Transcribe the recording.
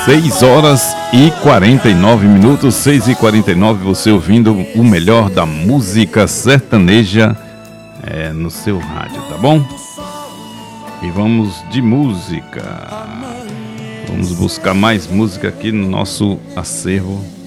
6 horas e 49 minutos, 6h49, você ouvindo o melhor da música sertaneja no seu rádio, tá bom? E vamos de música. Vamos buscar mais música aqui no nosso acervo